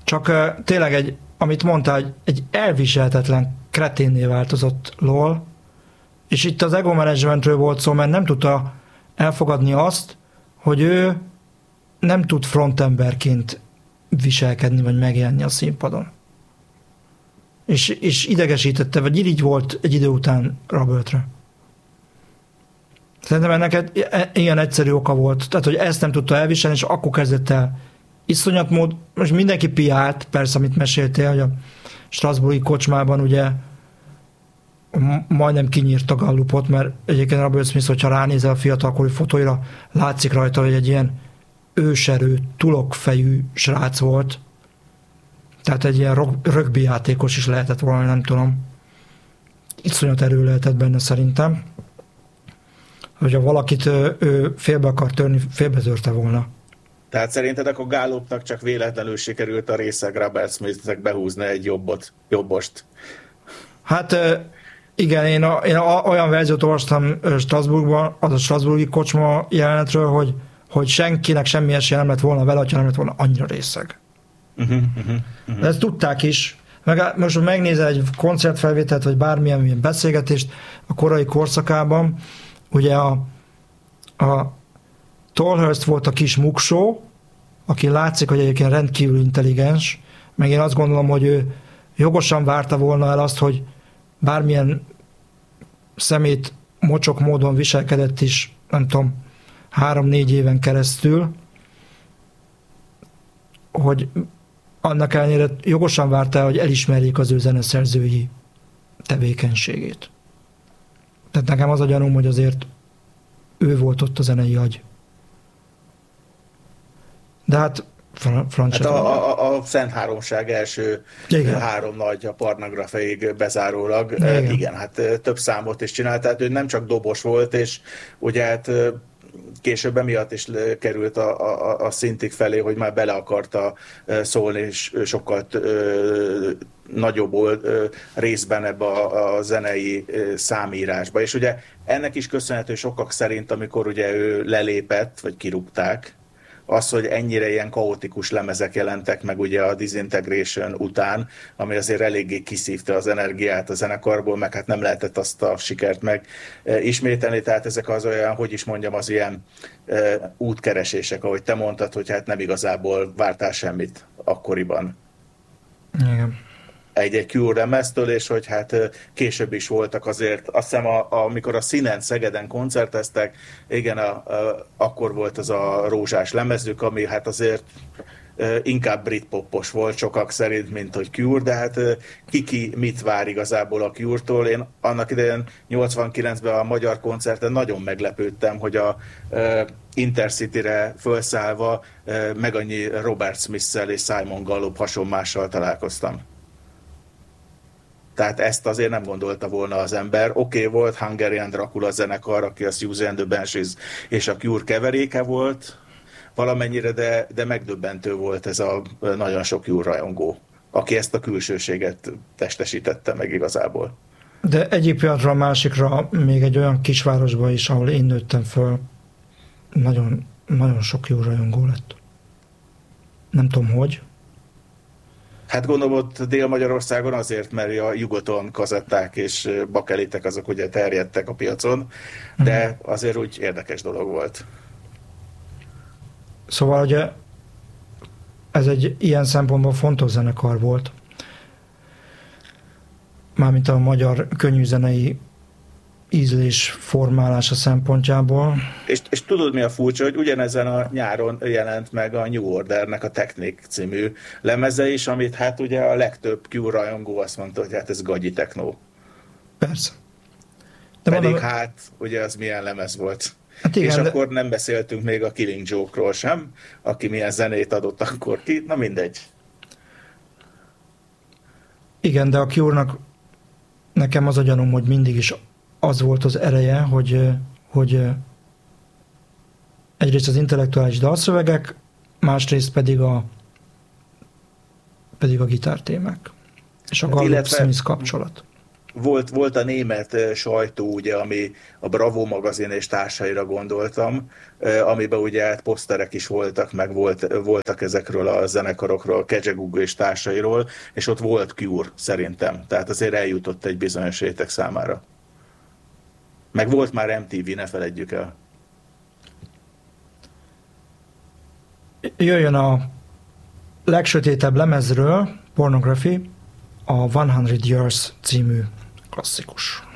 Csak tényleg amit mondta, egy elviselhetetlen kreténné változott LOL, és itt az ego managementről volt szó, mert nem tudta elfogadni azt, hogy ő nem tud frontemberként viselkedni, vagy megjelenni a színpadon. És idegesítette, vagy irigy volt egy idő után Robertre. Szerintem ennek ilyen egyszerű oka volt, tehát hogy ezt nem tudta elviselni, és akkor kezdett el iszonyat mód, most mindenki piált, persze, amit meséltél, hogy a Strasbourgi kocsmában ugye majdnem kinyírta Gallupot, mert egyébként Robert Smith, hogyha ránézel a fiatalkori fotóira, látszik rajta, hogy egy ilyen őserő, tulokfejű srác volt. Tehát egy ilyen rögbi játékos is lehetett volna, nem tudom. Iszonyat erő lehetett benne szerintem. Hogyha valakit ő félbe akar törni, félbetörte volna. Tehát szerinted akkor Gallupnak csak véletlenül sikerült a részeg Robert Smithnek behúzni egy jobbost? Hát igen, én olyan verziót olvastam Strasbourgban, az a Strasbourgi kocsma jelenetről, hogy senkinek semmi esélye nem lett volna vele, ha nem lett volna annyira részeg. De ezt tudták is. Most megnézel egy koncertfelvételt, vagy bármilyen beszélgetést a korai korszakában, ugye a Tolhurst volt a kis muksó, aki látszik, hogy egyébként rendkívül intelligens, meg én azt gondolom, hogy ő jogosan várta volna el azt, hogy bármilyen szemét mocsok módon viselkedett is, nem tudom, 3-4 éven keresztül, hogy annak ellenére jogosan várta el, hogy elismerjék az ő zeneszerzői tevékenységét. Tehát nekem az a gyanúm, hogy azért ő volt ott a zenei agy. De hát Francia. Hát a Szent Háromság első három nagy, a Parnagrafeig bezárólag. Igen, hát több számot is csinált, tehát ő nem csak dobos volt, és ugye hát később emiatt is került a szintig felé, hogy már bele akarta szólni, és sokkal nagyobb részben ebbe a zenei számírásba. És ugye ennek is köszönhető sokak szerint, amikor ugye ő lelépett, vagy kirúgták, az, hogy ennyire ilyen kaotikus lemezek jelentek meg ugye a Disintegration után, ami azért eléggé kiszívta az energiát a zenekarból, meg hát nem lehetett azt a sikert meg ismételni, tehát ezek az olyan, hogy is mondjam, az ilyen útkeresések, ahogy te mondtad, hogy hát nem igazából vártál semmit akkoriban. Igen. Egy Cure lemeztől, és hogy hát később is voltak azért, azt hiszem, amikor a Színen, Szegeden koncerteztek, igen, akkor volt az a rózsás lemezük, ami hát azért inkább britpopos volt sokak szerint, mint hogy Cure, de hát ki mit vár igazából a Cure-tól. Én annak idején 89-ben a magyar koncerten nagyon meglepődtem, hogy a Intercity-re felszállva meg annyi Robert Smith-szel és Simon Gallup hasonmással találkoztam. Tehát ezt azért nem gondolta volna az ember. Oké, volt Hungarian Dracula zenekar, aki a Susie and the Banshees és a Cure keveréke volt valamennyire, de megdöbbentő volt ez a nagyon sok Cure rajongó, aki ezt a külsőséget testesítette meg igazából. De egyik pillanatra a másikra még egy olyan kisvárosban is, ahol én nőttem föl, nagyon, nagyon sok Cure rajongó lett. Nem tudom, hogy. Hát gondolom ott Dél-Magyarországon azért, mert a Jugoton kazetták és bakelitek azok ugye terjedtek a piacon, de azért úgy érdekes dolog volt. Szóval ugye ez egy ilyen szempontból fontos zenekar volt. Mármint a magyar könnyűzenei ízlés formálása szempontjából. És tudod, mi a furcsa, hogy ugyanezen a nyáron jelent meg a New Ordernek a Technic című lemeze is, amit hát ugye a legtöbb Cure rajongó azt mondta, hogy hát ez gagyi techno. Persze. De pedig mondom, hát ugye az milyen lemez volt. Hát igen, és akkor nem beszéltünk még a Killing Joke-ról sem, aki milyen zenét adott akkor ki, na mindegy. Igen, de a Cure-nak nekem az a gyanúm, hogy mindig is az volt az ereje, hogy egyrészt az intellektuális dalszövegek, másrészt pedig a gitártémák. És a Gallup-Smith kapcsolat. volt a német sajtó, ugye, ami a Bravo magazin és társaira gondoltam, amiben ugye hát poszterek is voltak, meg voltak ezekről a zenekarokról, Kedzsegugg és társairól, és ott volt Cure szerintem. Tehát azért eljutott egy bizonyos réteg számára. Meg volt már MTV, ne feledjük el. Jöjjön a legsötétebb lemezről, Pornography, a 100 Years című klasszikus.